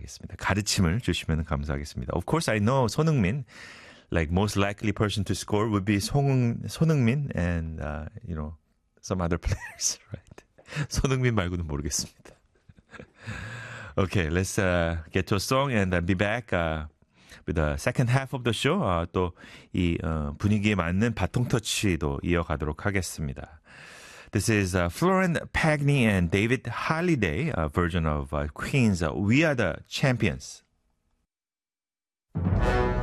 감사하겠습니다. 가르침을 주시면 감사하겠습니다. Of course, I know 손흥민, like most likely person to score would be 손흥민 and some other players, right? 손흥민 말고는 모르겠습니다. Okay, let's get to a song and be back with the second half of the show. 또 이 분위기에 맞는 바통 터치도 이어가도록 하겠습니다. This is Florence Pagny and David Holiday version of Queen's We Are the Champions.